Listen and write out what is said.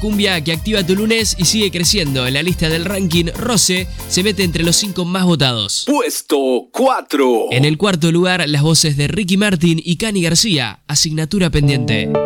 cumbia que activa tu lunes y sigue creciendo. En la lista del ranking, Rose se mete entre los 5 más votados. Puesto 4. En el cuarto lugar, las voces de Ricky Martin y Cani García, Asignatura Pendiente.